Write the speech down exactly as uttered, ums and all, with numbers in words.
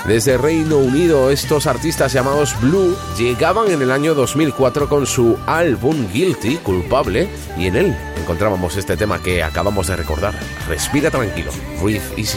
Desde Reino Unido, estos artistas llamados Blue llegaban en el año dos mil cuatro con su álbum Guilty, Culpable, y en él encontrábamos este tema que acabamos de recordar. Respira tranquilo, breathe easy.